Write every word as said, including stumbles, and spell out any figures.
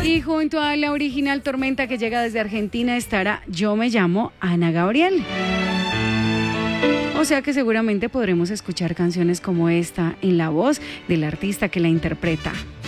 Y junto a la original Tormenta que llega desde Argentina estará Yo me llamo Ana Gabriel. O sea que seguramente podremos escuchar canciones como esta en la voz del artista que la interpreta.